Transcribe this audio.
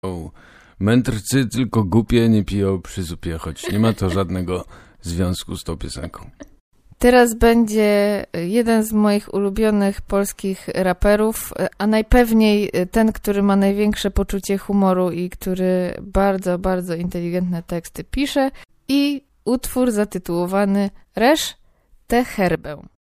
Mędrcy tylko głupie nie piją przy zupie, choć nie ma to żadnego związku z tą piosenką. Teraz będzie jeden z moich ulubionych polskich raperów, a najpewniej ten, który ma największe poczucie humoru i który bardzo, bardzo inteligentne teksty pisze, i utwór zatytułowany Resz tę herbę.